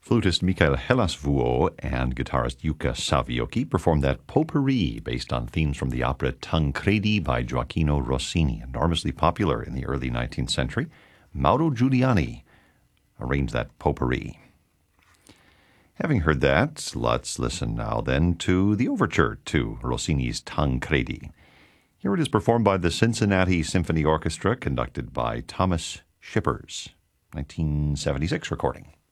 Flutist Mikael Hellasvuo and guitarist Jukka Savioki performed that potpourri based on themes from the opera Tancredi by Gioacchino Rossini, enormously popular in the early 19th century. Mauro Giuliani arranged that potpourri. Having heard that, let's listen now then to the overture to Rossini's Tancredi. Here it is performed by the Cincinnati Symphony Orchestra, conducted by Thomas Shippers, 1976 recording.